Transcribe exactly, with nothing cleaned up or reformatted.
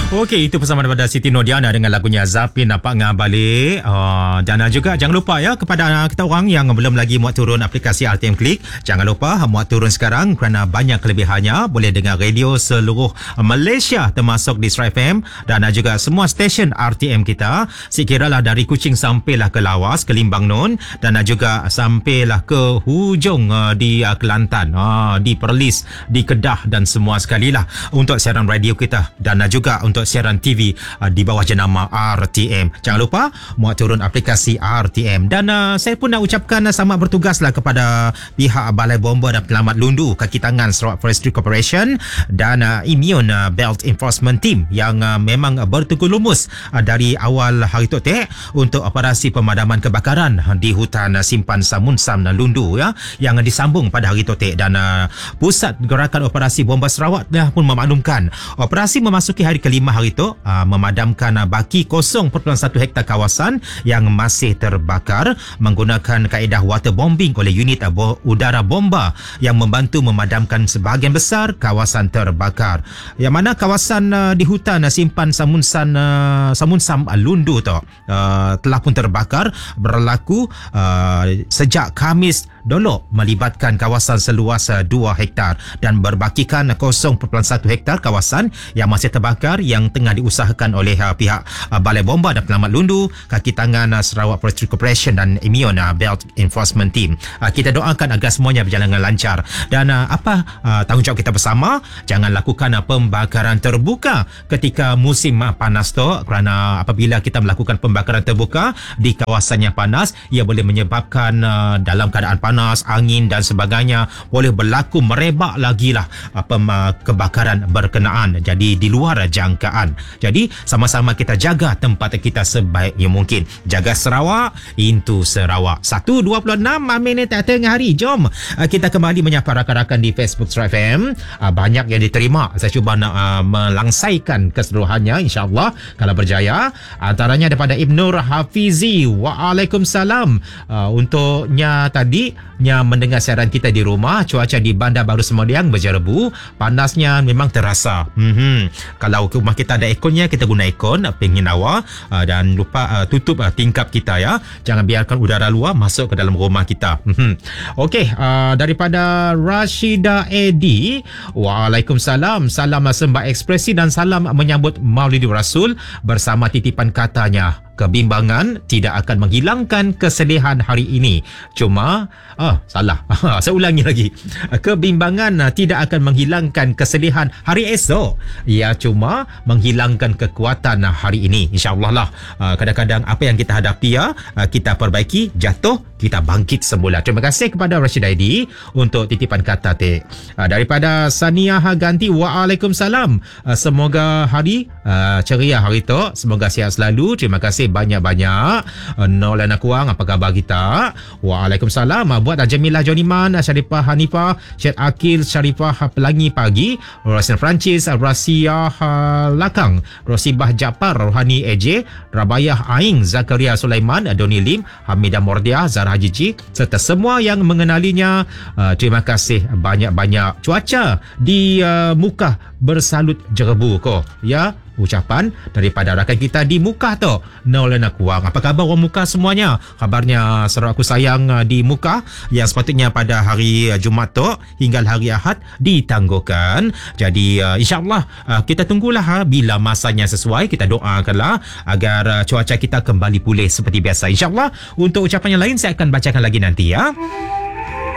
Okey, itu bersama daripada Siti Nordiana dengan lagunya Zapin Nampak Ngah Balik. Uh, dan juga jangan lupa ya kepada kita orang yang belum lagi muat turun aplikasi R T M Click, jangan lupa muat turun sekarang kerana banyak kelebihannya. Boleh dengar radio seluruh Malaysia termasuk di Sri F M dan juga semua stesen R T M kita. Sekiralah dari Kuching sampailah ke Lawas, ke Limbang Nun dan juga sampailah ke hujung uh, di uh, Kelantan, uh, di Perlis, di Kedah dan semua sekali lah untuk siaran radio kita dan uh, juga untuk siaran T V uh, di bawah jenama R T M. Jangan lupa muat turun aplikasi R T M. Dan uh, saya pun nak ucapkan uh, selamat bertugaslah kepada pihak Balai Bomba dan Penyelamat Lundu, Kaki Tangan Sarawak Forestry Corporation dan uh, Immune uh, Belt Enforcement Team yang uh, memang uh, berteguh lumus uh, dari awal hari Totek untuk operasi pemadaman kebakaran uh, di hutan uh, simpan Samunsam uh, Lundu ya, yang uh, disambung pada hari Totek. Dan uh, Pusat Gerakan Operasi Bomba Sarawak dah pun memaklumkan operasi memasuki hari kelima hari itu uh, memadamkan uh, baki kosong perpuluhan satu hektar kawasan yang masih terbakar menggunakan kaedah water bombing oleh unit uh, bo- udara bomba yang membantu memadamkan sebahagian besar kawasan terbakar. Yang mana kawasan uh, di hutan uh, simpan Samunsan uh, Samunsam uh, Lundu tu uh, telah pun terbakar berlaku uh, sejak Khamis Dolok, melibatkan kawasan seluas dua hektar dan berbakikan kosong perpuluhan satu hektar kawasan yang masih terbakar yang tengah diusahakan oleh uh, pihak uh, Balai Bomba dan Penyelamat Lundu, Kaki Tangan uh, Sarawak Forestry Corporation dan Immune uh, Belt Enforcement Team. Uh, kita doakan agar semuanya berjalan dengan lancar dan uh, apa uh, tanggungjawab kita bersama, jangan lakukan uh, pembakaran terbuka ketika musim uh, panas tu, kerana apabila kita melakukan pembakaran terbuka di kawasan yang panas, ia boleh menyebabkan uh, dalam keadaan panas panas, angin dan sebagainya boleh berlaku merebak lagi lah apa kebakaran berkenaan, jadi di luar jangkaan. Jadi sama-sama kita jaga tempat kita sebaiknya mungkin. Jaga Sarawak, into Sarawak. satu dua puluh enam minit tengah hari. Jom kita kembali menyapa rakan-rakan di Facebook Sri F M. Banyak yang diterima, saya cuba nak uh, melangsaikan keseluruhannya insya-Allah kalau berjaya. Antaranya daripada Ibnur Hafizi, Waalaikumsalam. Uh, untuknya tadi nya mendengar siaran kita di rumah, cuaca di Bandar Baru Semodiang berjerebu, panasnya memang terasa. Hmm, kalau rumah kita ada airconnya, kita guna aircon pengin awal uh, dan lupa uh, tutup uh, tingkap kita ya. Jangan biarkan udara luar masuk ke dalam rumah kita. Hmm. Okey, uh, daripada Rashida Edi, Waalaikumsalam. Salam sembah ekspresi dan salam menyambut Maulidur Rasul bersama titipan katanya. Kebimbangan tidak akan menghilangkan kesedihan hari ini. Cuma, ah, salah. Saya ulangi lagi. Kebimbangan tidak akan menghilangkan kesedihan hari esok. Ia cuma menghilangkan kekuatan hari ini. InsyaAllah lah. Kadang-kadang apa yang kita hadapi ya, kita perbaiki, jatuh, kita bangkit semula. Terima kasih kepada Rashid Aidi untuk titipan kata te. Daripada Sania Ganti, Waalaikumsalam. Semoga hari uh, ceria hari tu. Semoga sihat selalu. Terima kasih banyak-banyak. Nolana Kuang, apa khabar kita? Waalaikumsalam. Buat Jamilah Joniman, Syarifah Hanifah, Syed Akil Syarifah Pelangi Pagi, Rasin Francis, Rasia Lakang, Rosibah Japar, Rohani A J, Rabayah Aing, Zakaria Sulaiman, Doni Lim, Hamidah Mordia, Zara Haji, serta semua yang mengenalinya. Uh, terima kasih banyak-banyak. Cuaca di uh, Mukah bersalut jerebu ko ya. Ucapan daripada rakan kita di Mukah tu, Nolana Kuang. Apa khabar orang Mukah semuanya? Kabarnya Sarawak Aku Sayang di Mukah yang sepatutnya pada hari Jumaat tu hingga hari Ahad ditangguhkan. Jadi uh, insya-Allah uh, kita tunggulah ha, bila masanya sesuai, kita doakanlah agar uh, cuaca kita kembali pulih seperti biasa. Insya-Allah. Untuk ucapan yang lain saya akan bacakan lagi nanti ya.